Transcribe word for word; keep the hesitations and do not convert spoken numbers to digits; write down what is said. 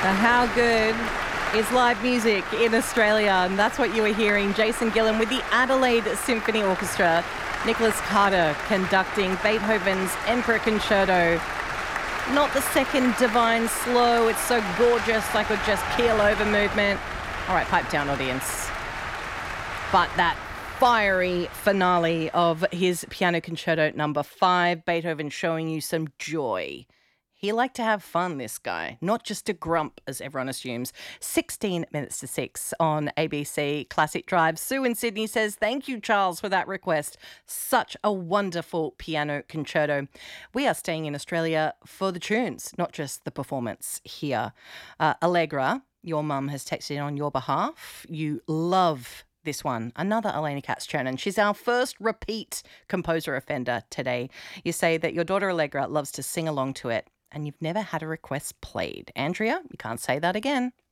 Now, how good is live music in Australia? And that's what you were hearing. Jason Gillan with the Adelaide Symphony Orchestra. Nicholas Carter conducting Beethoven's Emperor Concerto. Not the second divine slow. It's so gorgeous, I could just keel over movement. All right, pipe down, audience. But that fiery finale of his Piano Concerto number five, Beethoven showing you some joy. He liked to have fun, this guy, not just a grump, as everyone assumes. sixteen minutes to six on A B C Classic Drive. Sue in Sydney says, thank you, Charles, for that request. Such a wonderful piano concerto. We are staying in Australia for the tunes, not just the performance here. Uh, Allegra, your mum has texted in on your behalf. You love this one, another Elena Katz-Chernin. She's our first repeat composer offender today. You say that your daughter Allegra loves to sing along to it, and you've never had a request played. Andrea, you can't say that again.